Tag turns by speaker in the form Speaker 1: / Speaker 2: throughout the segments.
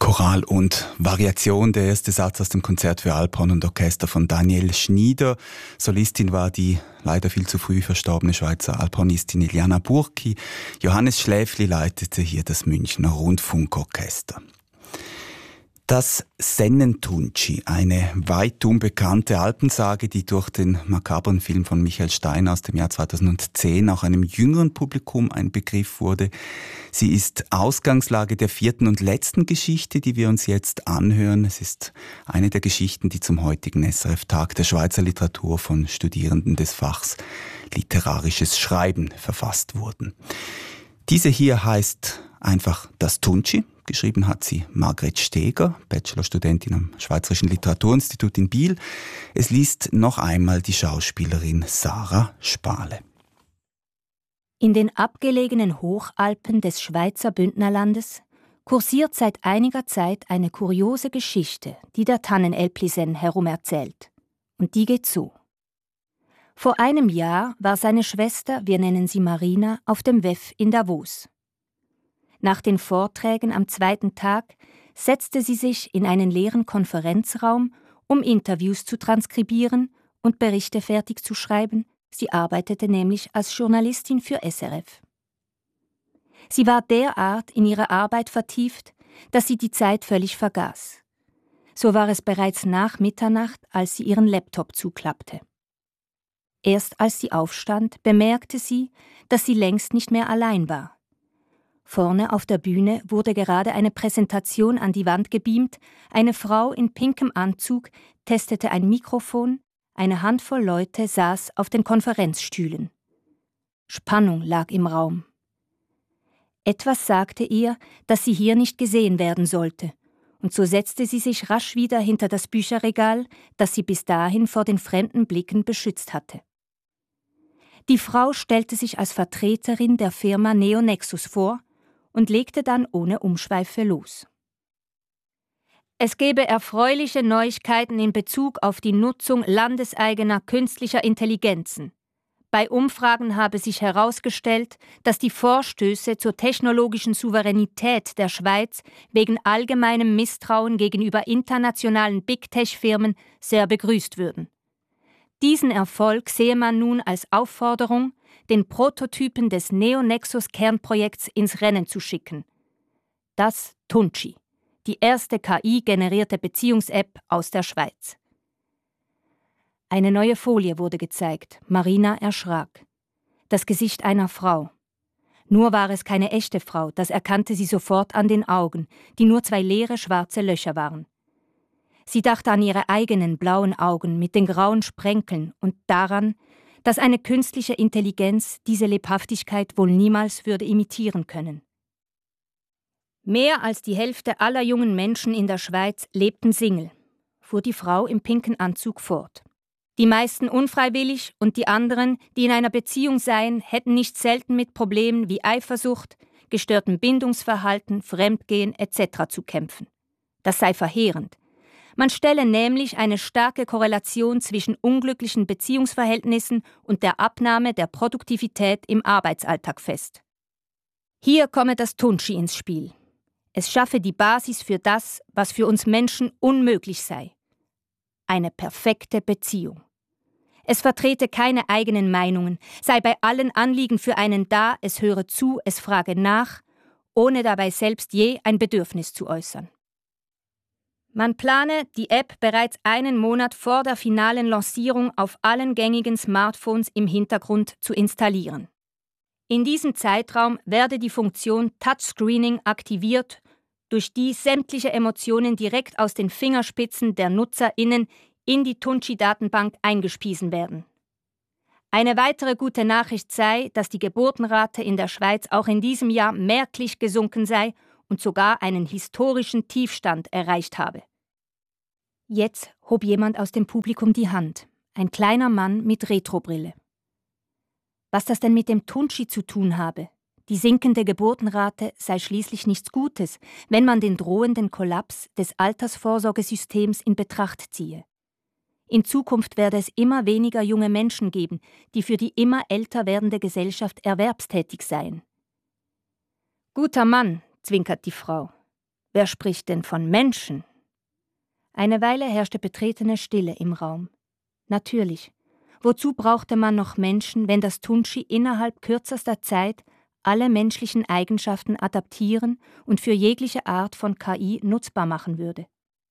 Speaker 1: Choral und Variation, der erste Satz aus dem Konzert für Alphorn und Orchester von Daniel Schnieder. Solistin war die leider viel zu früh verstorbene Schweizer Alphornistin Iliana Burki. Johannes Schläfli leitete hier das Münchner Rundfunkorchester. Das Sennentunci, eine weit unbekannte Alpensage, die durch den makabren Film von Michael Steiner aus dem Jahr 2010 auch einem jüngeren Publikum ein Begriff wurde. Sie ist Ausgangslage der vierten und letzten Geschichte, die wir uns jetzt anhören. Es ist eine der Geschichten, die zum heutigen SRF-Tag der Schweizer Literatur von Studierenden des Fachs Literarisches Schreiben verfasst wurden. Diese hier heißt einfach das Tunci. Geschrieben hat sie Margret Steger, Bachelorstudentin am Schweizerischen Literaturinstitut in Biel. Es liest noch einmal die Schauspielerin Sarah Spale.
Speaker 2: In den abgelegenen Hochalpen des Schweizer Bündnerlandes kursiert seit einiger Zeit eine kuriose Geschichte, die der Tannenelplisen herum erzählt. Und die geht so. Vor einem Jahr war seine Schwester, wir nennen sie Marina, auf dem WEF in Davos. Nach den Vorträgen am zweiten Tag setzte sie sich in einen leeren Konferenzraum, um Interviews zu transkribieren und Berichte fertig zu schreiben. Sie arbeitete nämlich als Journalistin für SRF. Sie war derart in ihre Arbeit vertieft, dass sie die Zeit völlig vergaß. So war es bereits nach Mitternacht, als sie ihren Laptop zuklappte. Erst als sie aufstand, bemerkte sie, dass sie längst nicht mehr allein war. Vorne auf der Bühne wurde gerade eine Präsentation an die Wand gebeamt, eine Frau in pinkem Anzug testete ein Mikrofon, eine Handvoll Leute saß auf den Konferenzstühlen. Spannung lag im Raum. Etwas sagte ihr, dass sie hier nicht gesehen werden sollte, und so setzte sie sich rasch wieder hinter das Bücherregal, das sie bis dahin vor den fremden Blicken beschützt hatte. Die Frau stellte sich als Vertreterin der Firma Neonexus vor und legte dann ohne Umschweife los. Es gebe erfreuliche Neuigkeiten in Bezug auf die Nutzung landeseigener künstlicher Intelligenzen. Bei Umfragen habe sich herausgestellt, dass die Vorstöße zur technologischen Souveränität der Schweiz wegen allgemeinem Misstrauen gegenüber internationalen Big-Tech-Firmen sehr begrüßt würden. Diesen Erfolg sehe man nun als Aufforderung, den Prototypen des Neonexus-Kernprojekts ins Rennen zu schicken. Das Tunci, die erste KI-generierte Beziehungs-App aus der Schweiz. Eine neue Folie wurde gezeigt. Marina erschrak. Das Gesicht einer Frau. Nur war es keine echte Frau, das erkannte sie sofort an den Augen, die nur 2 leere schwarze Löcher waren. Sie dachte an ihre eigenen blauen Augen mit den grauen Sprenkeln und daran, dass eine künstliche Intelligenz diese Lebhaftigkeit wohl niemals würde imitieren können. Mehr als die Hälfte aller jungen Menschen in der Schweiz lebten Single, fuhr die Frau im pinken Anzug fort. Die meisten unfreiwillig und die anderen, die in einer Beziehung seien, hätten nicht selten mit Problemen wie Eifersucht, gestörtem Bindungsverhalten, Fremdgehen etc. zu kämpfen. Das sei verheerend. Man stelle nämlich eine starke Korrelation zwischen unglücklichen Beziehungsverhältnissen und der Abnahme der Produktivität im Arbeitsalltag fest. Hier komme das Tunci ins Spiel. Es schaffe die Basis für das, was für uns Menschen unmöglich sei. Eine perfekte Beziehung. Es vertrete keine eigenen Meinungen, sei bei allen Anliegen für einen da, es höre zu, es frage nach, ohne dabei selbst je ein Bedürfnis zu äußern. Man plane, die App bereits einen Monat vor der finalen Lancierung auf allen gängigen Smartphones im Hintergrund zu installieren. In diesem Zeitraum werde die Funktion Touchscreening aktiviert, durch die sämtliche Emotionen direkt aus den Fingerspitzen der NutzerInnen in die Tunci-Datenbank eingespiesen werden. Eine weitere gute Nachricht sei, dass die Geburtenrate in der Schweiz auch in diesem Jahr merklich gesunken sei und sogar einen historischen Tiefstand erreicht habe. Jetzt hob jemand aus dem Publikum die Hand, ein kleiner Mann mit Retrobrille. Was das denn mit dem Tunci zu tun habe? Die sinkende Geburtenrate sei schließlich nichts Gutes, wenn man den drohenden Kollaps des Altersvorsorgesystems in Betracht ziehe. In Zukunft werde es immer weniger junge Menschen geben, die für die immer älter werdende Gesellschaft erwerbstätig seien. »Guter Mann«, zwinkert die Frau. Wer spricht denn von Menschen? Eine Weile herrschte betretene Stille im Raum. Natürlich. Wozu brauchte man noch Menschen, wenn das Tunchi innerhalb kürzester Zeit alle menschlichen Eigenschaften adaptieren und für jegliche Art von KI nutzbar machen würde?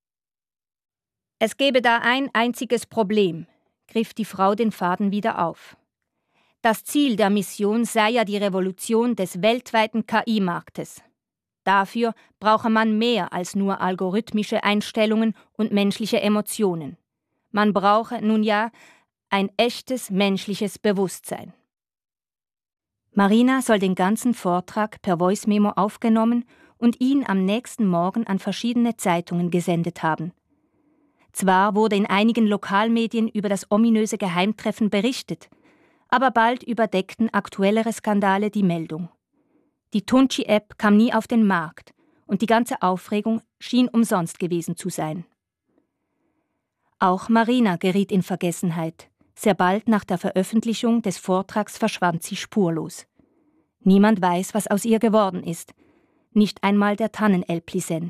Speaker 2: Es gebe da ein einziges Problem, griff die Frau den Faden wieder auf. Das Ziel der Mission sei ja die Revolution des weltweiten KI-Marktes. Dafür brauche man mehr als nur algorithmische Einstellungen und menschliche Emotionen. Man brauche nun ja ein echtes menschliches Bewusstsein. Marina soll den ganzen Vortrag per Voice-Memo aufgenommen und ihn am nächsten Morgen an verschiedene Zeitungen gesendet haben. Zwar wurde in einigen Lokalmedien über das ominöse Geheimtreffen berichtet, aber bald überdeckten aktuellere Skandale die Meldung. Die Tunchi-App kam nie auf den Markt und die ganze Aufregung schien umsonst gewesen zu sein. Auch Marina geriet in Vergessenheit. Sehr bald nach der Veröffentlichung des Vortrags verschwand sie spurlos. Niemand weiß, was aus ihr geworden ist. Nicht einmal der Tannen-Elplisen.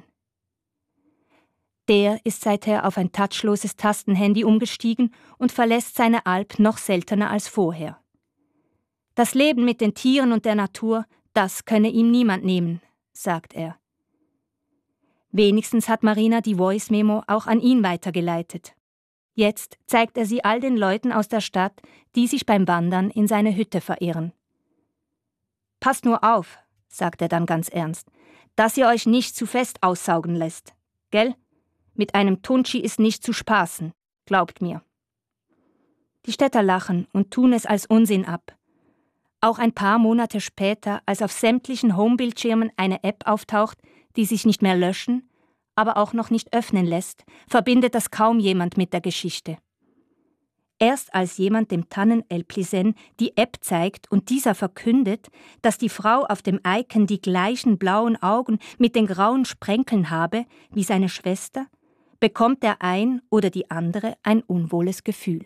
Speaker 2: Der ist seither auf ein touchloses Tastenhandy umgestiegen und verlässt seine Alp noch seltener als vorher. Das Leben mit den Tieren und der Natur, das könne ihm niemand nehmen, sagt er. Wenigstens hat Marina die Voice-Memo auch an ihn weitergeleitet. Jetzt zeigt er sie all den Leuten aus der Stadt, die sich beim Wandern in seine Hütte verirren. »Passt nur auf«, sagt er dann ganz ernst, »dass ihr euch nicht zu fest aussaugen lässt. Gell? Mit einem Tunchi ist nicht zu spaßen, glaubt mir.« Die Städter lachen und tun es als Unsinn ab. Auch ein paar Monate später, als auf sämtlichen Homebildschirmen eine App auftaucht, die sich nicht mehr löschen, aber auch noch nicht öffnen lässt, verbindet das kaum jemand mit der Geschichte. Erst als jemand dem Tannen-Elplisen die App zeigt und dieser verkündet, dass die Frau auf dem Icon die gleichen blauen Augen mit den grauen Sprenkeln habe wie seine Schwester, bekommt der ein oder die andere ein unwohles Gefühl.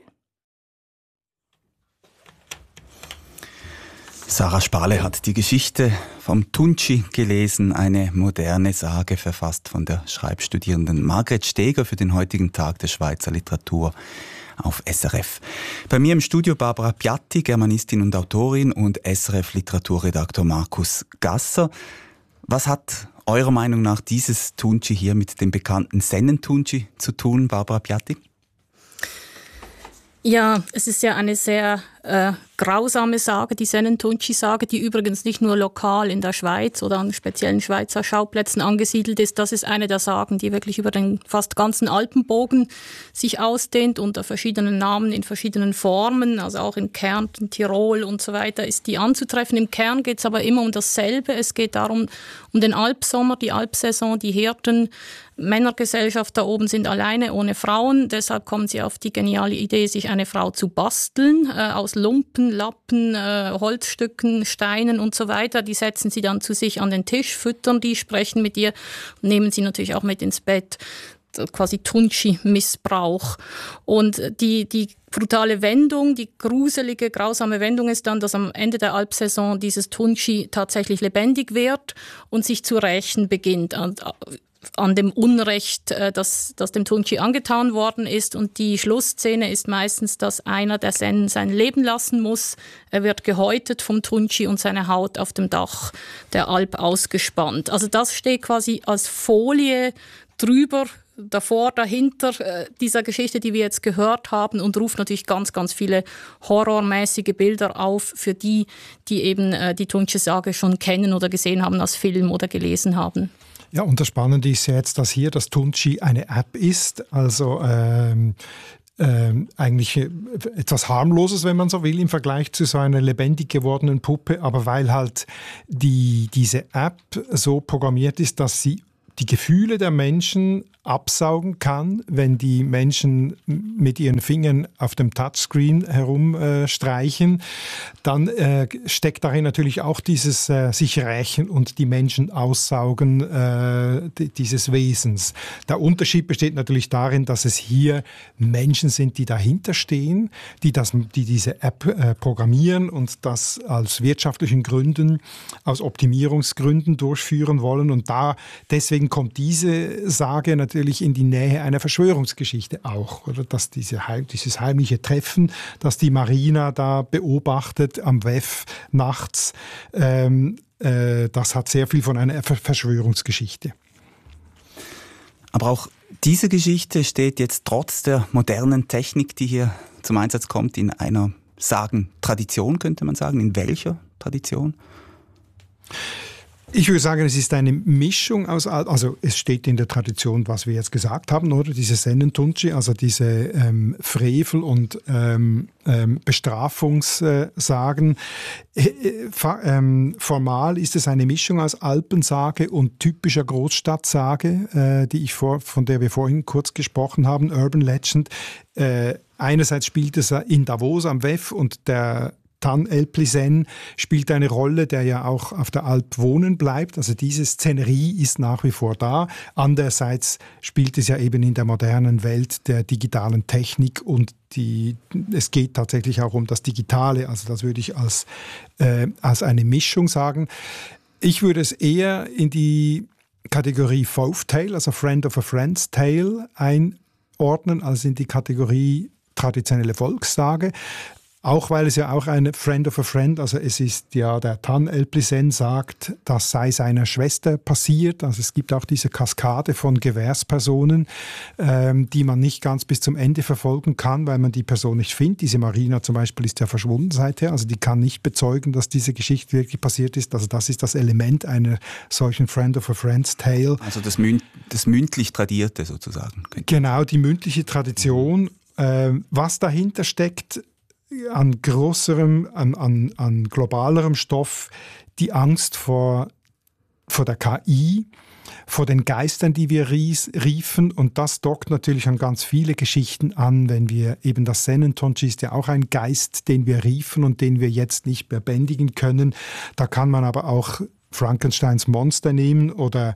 Speaker 1: Sarah Spale hat die Geschichte vom Tunchi gelesen, eine moderne Sage, verfasst von der Schreibstudierenden Margret Steger für den heutigen Tag der Schweizer Literatur auf SRF. Bei mir im Studio Barbara Piatti, Germanistin und Autorin, und SRF-Literaturredaktor Markus Gasser. Was hat eurer Meinung nach dieses Tunchi hier mit dem bekannten Sennen-Tunchi zu tun, Barbara Piatti?
Speaker 3: Ja, es ist ja eine sehr grausame Sage, die Sennen-Tunchi-Sage, die übrigens nicht nur lokal in der Schweiz oder an speziellen Schweizer Schauplätzen angesiedelt ist. Das ist eine der Sagen, die wirklich über den fast ganzen Alpenbogen sich ausdehnt, unter verschiedenen Namen, in verschiedenen Formen, also auch in Kärnten, Tirol und so weiter ist die anzutreffen. Im Kern geht es aber immer um dasselbe. Es geht darum, um den Alpsommer, die Alpsaison, die Hirten, Männergesellschaft da oben sind alleine, ohne Frauen. Deshalb kommen sie auf die geniale Idee, sich eine Frau zu basteln, aus Lumpen, Lappen, Holzstücken, Steinen und so weiter. Die setzen sie dann zu sich an den Tisch, füttern die, sprechen mit ihr und nehmen sie natürlich auch mit ins Bett. Quasi Tunchi-Missbrauch. Und die brutale Wendung, die gruselige, grausame Wendung ist dann, dass am Ende der Alpsaison dieses Tunchi tatsächlich lebendig wird und sich zu rächen beginnt an dem Unrecht, das dem Tunchi angetan worden ist. Und die Schlussszene ist meistens, dass einer der Sennen sein Leben lassen muss. Er wird gehäutet vom Tunchi und seine Haut auf dem Dach der Alp ausgespannt. Also das steht quasi als Folie drüber, davor, dahinter dieser Geschichte, die wir jetzt gehört haben, und ruft natürlich ganz, ganz viele horrormäßige Bilder auf für die eben die Tunchi-Sage schon kennen oder gesehen haben als Film oder gelesen haben.
Speaker 4: Ja, und das Spannende ist ja jetzt, dass hier das Tunchi eine App ist, also eigentlich etwas Harmloses, wenn man so will, im Vergleich zu so einer lebendig gewordenen Puppe, aber weil halt diese App so programmiert ist, dass sie die Gefühle der Menschen absaugen kann, wenn die Menschen mit ihren Fingern auf dem Touchscreen herumstreichen, dann steckt darin natürlich auch dieses sich rächen und die Menschen aussaugen dieses Wesens. Der Unterschied besteht natürlich darin, dass es hier Menschen sind, die dahinter stehen, die diese App programmieren und das aus wirtschaftlichen Gründen, aus Optimierungsgründen durchführen wollen. Und deswegen kommt diese Sage natürlich in die Nähe einer Verschwörungsgeschichte auch, oder dass dieses heimliche Treffen, das die Marina da beobachtet am WEF nachts, das hat sehr viel von einer Verschwörungsgeschichte.
Speaker 1: Aber auch diese Geschichte steht jetzt trotz der modernen Technik, die hier zum Einsatz kommt, in einer Sagen-Tradition, könnte man sagen. In welcher Tradition?
Speaker 4: Ich würde sagen, es ist eine Mischung aus, also es steht in der Tradition, was wir jetzt gesagt haben, oder? Diese Sennen-Tunchi, also diese Frevel- und Bestrafungssagen. Formal ist es eine Mischung aus Alpensage und typischer Großstadtsage, von der wir vorhin kurz gesprochen haben, Urban Legend. Einerseits spielt es in Davos am WEF und der Tan El-Plisène spielt eine Rolle, der ja auch auf der Alp wohnen bleibt. Also diese Szenerie ist nach wie vor da. Andererseits spielt es ja eben in der modernen Welt der digitalen Technik und es geht tatsächlich auch um das Digitale. Also das würde ich als eine Mischung sagen. Ich würde es eher in die Kategorie Folk Tale, also Friend of a Friend's Tale einordnen, als in die Kategorie traditionelle Volkssage. Auch weil es ja auch eine Friend of a Friend, also es ist ja, der Tan El-Plisène sagt, das sei seiner Schwester passiert. Also es gibt auch diese Kaskade von Gewährspersonen, die man nicht ganz bis zum Ende verfolgen kann, weil man die Person nicht findet. Diese Marina zum Beispiel ist ja verschwunden seither, also die kann nicht bezeugen, dass diese Geschichte wirklich passiert ist. Also das ist das Element einer solchen Friend of a Friend's Tale.
Speaker 1: Also das mündlich Tradierte sozusagen.
Speaker 4: Genau, die mündliche Tradition. Was dahinter steckt, an größerem, an globalerem Stoff, die Angst vor der KI, vor den Geistern, die wir riefen. Und das dockt natürlich an ganz viele Geschichten an, wenn wir eben das Sennen-Tunchi ist ja auch ein Geist, den wir riefen und den wir jetzt nicht mehr bändigen können. Da kann man aber auch Frankensteins Monster nehmen oder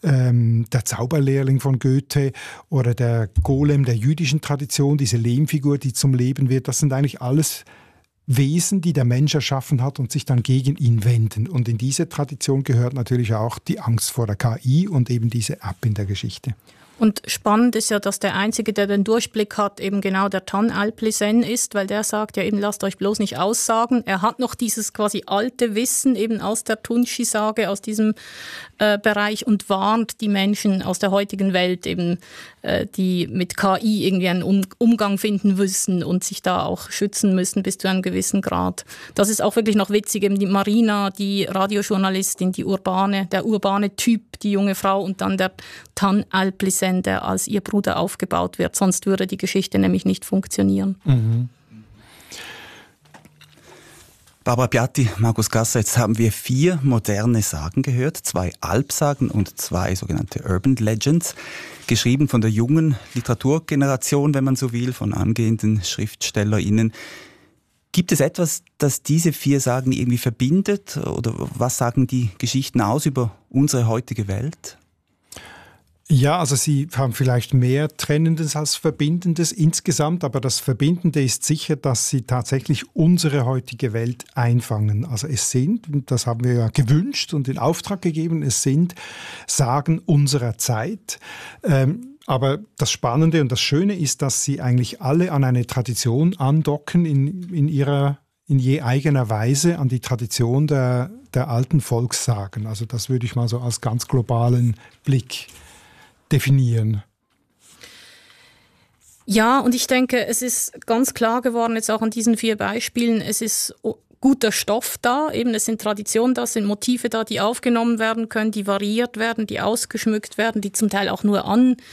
Speaker 4: der Zauberlehrling von Goethe oder der Golem der jüdischen Tradition, diese Lehmfigur, die zum Leben wird. Das sind eigentlich alles Wesen, die der Mensch erschaffen hat und sich dann gegen ihn wenden. Und in diese Tradition gehört natürlich auch die Angst vor der KI und eben diese App in der Geschichte.
Speaker 3: Und spannend ist ja, dass der Einzige, der den Durchblick hat, eben genau der Tan El-Plisène ist, weil der sagt ja eben, lasst euch bloß nicht aussagen. Er hat noch dieses quasi alte Wissen eben aus der Tunchi-Sage, aus diesem Bereich und warnt die Menschen aus der heutigen Welt eben, die mit KI irgendwie einen Umgang finden müssen und sich da auch schützen müssen bis zu einem gewissen Grad. Das ist auch wirklich noch witzig, eben die Marina, die Radiojournalistin, der urbane Typ, die junge Frau und dann der Tan El-Plisène, der als ihr Bruder aufgebaut wird. Sonst würde die Geschichte nämlich nicht funktionieren.
Speaker 4: Mhm.
Speaker 1: Barbara Piatti, Markus Gasser, jetzt haben wir 4 moderne Sagen gehört, 2 Alpsagen und 2 sogenannte Urban Legends, geschrieben von der jungen Literaturgeneration, wenn man so will, von angehenden SchriftstellerInnen. Gibt es etwas, das diese 4 Sagen irgendwie verbindet? Oder was sagen die Geschichten aus über unsere heutige Welt?
Speaker 4: Ja, also sie haben vielleicht mehr Trennendes als Verbindendes insgesamt, aber das Verbindende ist sicher, dass sie tatsächlich unsere heutige Welt einfangen. Also es sind, das haben wir ja gewünscht und in Auftrag gegeben, es sind Sagen unserer Zeit. Aber das Spannende und das Schöne ist, dass sie eigentlich alle an eine Tradition andocken in je eigener Weise an die Tradition der alten Volkssagen. Also das würde ich mal so als ganz globalen Blick definieren.
Speaker 3: Ja, und ich denke, es ist ganz klar geworden, jetzt auch an diesen 4 Beispielen, es ist guter Stoff da, eben es sind Traditionen da, es sind Motive da, die aufgenommen werden können, die variiert werden, die ausgeschmückt werden, die zum Teil auch nur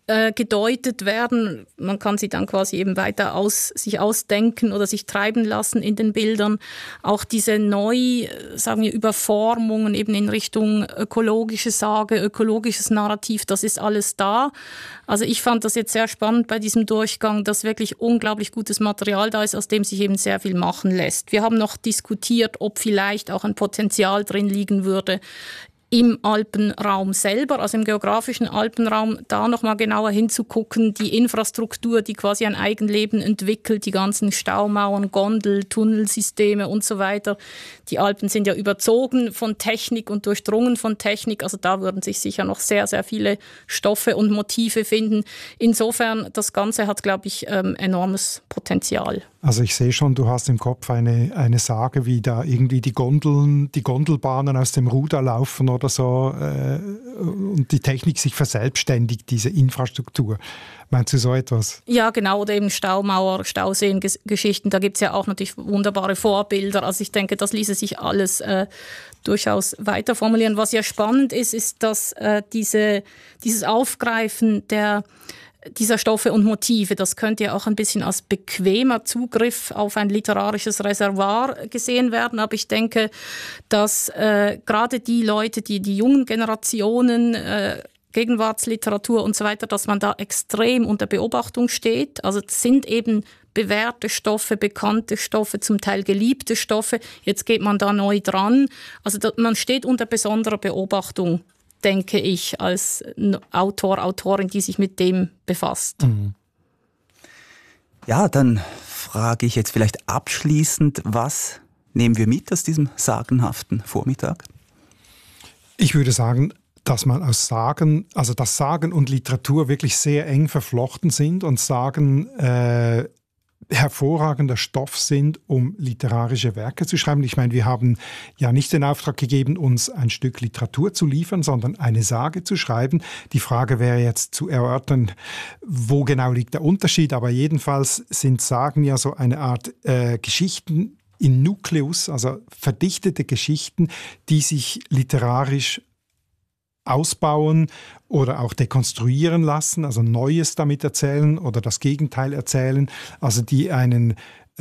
Speaker 3: gedeutet werden. Man kann sie dann quasi eben weiter sich ausdenken oder sich treiben lassen in den Bildern. Auch diese sagen wir, Überformungen eben in Richtung ökologische Sage, ökologisches Narrativ, das ist alles da. Also ich fand das jetzt sehr spannend bei diesem Durchgang, dass wirklich unglaublich gutes Material da ist, aus dem sich eben sehr viel machen lässt. Wir haben noch diskutiert, ob vielleicht auch ein Potenzial drin liegen würde, im Alpenraum selber, also im geografischen Alpenraum, da nochmal genauer hinzugucken, die Infrastruktur, die quasi ein Eigenleben entwickelt, die ganzen Staumauern, Gondel, Tunnelsysteme und so weiter. Die Alpen sind ja überzogen von Technik und durchdrungen von Technik, also da würden sich sicher noch sehr, sehr viele Stoffe und Motive finden. Insofern, das Ganze hat, glaube ich, enormes Potenzial.
Speaker 4: Also ich sehe schon, du hast im Kopf eine Sage, wie da irgendwie die Gondelbahnen aus dem Ruder laufen oder so und die Technik sich verselbstständigt, diese Infrastruktur. Meinst du so etwas?
Speaker 3: Ja, genau, oder eben Staumauer, Stauseen-Geschichten, da gibt es ja auch natürlich wunderbare Vorbilder. Also ich denke, das ließe sich alles durchaus weiter formulieren. Was ja spannend ist, dass dieses Aufgreifen dieser Stoffe und Motive, das könnte ja auch ein bisschen als bequemer Zugriff auf ein literarisches Reservoir gesehen werden. Aber ich denke, dass gerade die Leute, die jungen Generationen, Gegenwartsliteratur und so weiter, dass man da extrem unter Beobachtung steht. Also es sind eben bewährte Stoffe, bekannte Stoffe, zum Teil geliebte Stoffe. Jetzt geht man da neu dran. Also man steht unter besonderer Beobachtung, denke ich, als Autor, Autorin, die sich mit dem befasst.
Speaker 1: Mhm. Ja, dann frage ich jetzt vielleicht abschließend, was nehmen wir mit aus diesem sagenhaften Vormittag? Ich würde sagen, dass man aus Sagen, also dass Sagen und Literatur wirklich sehr eng verflochten sind und Sagen hervorragender Stoff sind, um literarische Werke zu schreiben. Ich meine, wir haben ja nicht den Auftrag gegeben, uns ein Stück Literatur zu liefern, sondern eine Sage zu schreiben. Die Frage wäre jetzt zu erörtern, wo genau liegt der Unterschied, aber jedenfalls sind Sagen ja so eine Art Geschichten in Nukleus, also verdichtete Geschichten, die sich literarisch ausbauen oder auch dekonstruieren lassen, also Neues damit erzählen oder das Gegenteil erzählen, also die einen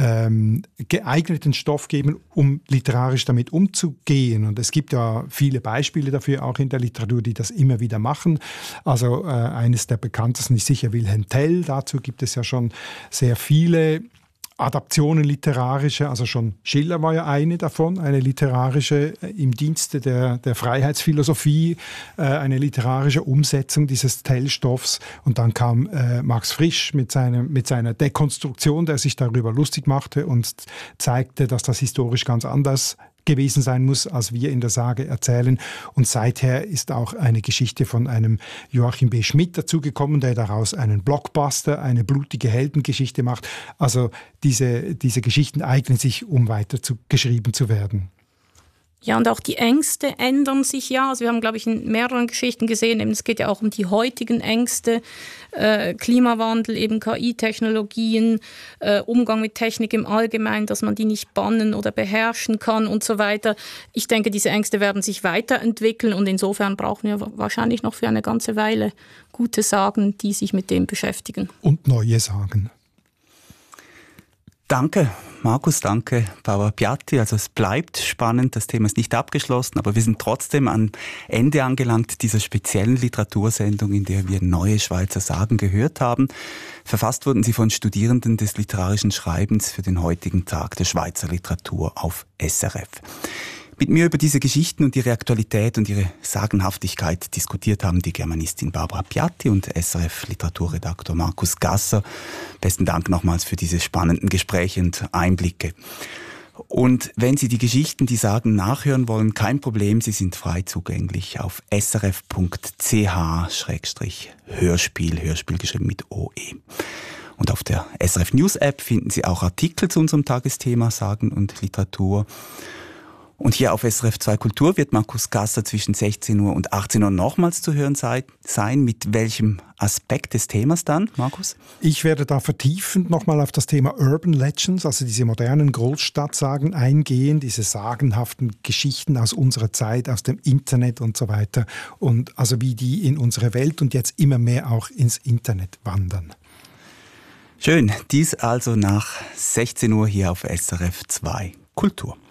Speaker 1: geeigneten Stoff geben, um literarisch damit umzugehen. Und es gibt ja viele Beispiele dafür, auch in der Literatur, die das immer wieder machen. Also eines der bekanntesten ist sicher Wilhelm Tell. Dazu gibt es ja schon sehr viele Adaptionen literarische, also schon Schiller war ja eine davon, eine literarische im Dienste der Freiheitsphilosophie, eine literarische Umsetzung dieses Tell-Stoffs. Und dann kam Max Frisch mit seiner Dekonstruktion, der sich darüber lustig machte und zeigte, dass das historisch ganz anders gewesen sein muss, als wir in der Sage erzählen. Und seither ist auch eine Geschichte von einem Joachim B. Schmidt dazugekommen, der daraus einen Blockbuster, eine blutige Heldengeschichte macht. Also diese Geschichten eignen sich, um weiter geschrieben zu werden.
Speaker 3: Ja, und auch die Ängste ändern sich ja. Also wir haben, glaube ich, in mehreren Geschichten gesehen, eben, es geht ja auch um die heutigen Ängste, Klimawandel, eben KI-Technologien, Umgang mit Technik im Allgemeinen, dass man die nicht bannen oder beherrschen kann und so weiter. Ich denke, diese Ängste werden sich weiterentwickeln und insofern brauchen wir wahrscheinlich noch für eine ganze Weile gute Sagen, die sich mit dem beschäftigen.
Speaker 4: Und neue Sagen.
Speaker 1: Danke, Markus, danke, Barbara Piatti. Also es bleibt spannend, das Thema ist nicht abgeschlossen, aber wir sind trotzdem am Ende angelangt dieser speziellen Literatursendung, in der wir neue Schweizer Sagen gehört haben. Verfasst wurden sie von Studierenden des literarischen Schreibens für den heutigen Tag der Schweizer Literatur auf SRF. Mit mir über diese Geschichten und ihre Aktualität und ihre Sagenhaftigkeit diskutiert haben die Germanistin Barbara Piatti und SRF-Literaturredaktor Markus Gasser. Besten Dank nochmals für diese spannenden Gespräche und Einblicke. Und wenn Sie die Geschichten, die Sagen nachhören wollen, kein Problem, sie sind frei zugänglich auf srf.ch/Hörspiel, Hörspiel geschrieben mit OE. Und auf der SRF News App finden Sie auch Artikel zu unserem Tagesthema Sagen und Literatur. Und hier auf SRF 2 Kultur wird Markus Gasser zwischen 16 Uhr und 18 Uhr nochmals zu hören sein. Mit welchem Aspekt des Themas dann, Markus?
Speaker 4: Ich werde da vertiefend nochmal auf das Thema Urban Legends, also diese modernen Großstadtsagen eingehen, diese sagenhaften Geschichten aus unserer Zeit, aus dem Internet und so weiter. Und also wie die in unsere Welt und jetzt immer mehr auch ins Internet wandern.
Speaker 1: Schön, dies also nach 16 Uhr hier auf SRF 2 Kultur.